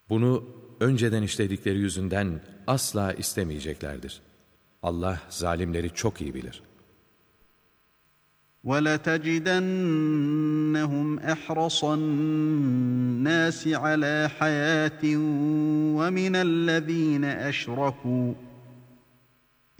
Bunu önceden işledikleri yüzünden asla istemeyeceklerdir. Allah zalimleri çok iyi bilir. وَلَتَجِدَنَّهُمْ أَحْرَصَ النَّاسِ عَلَى حَيَاةٍ وَمِنَ الَّذ۪ينَ أَشْرَكُوا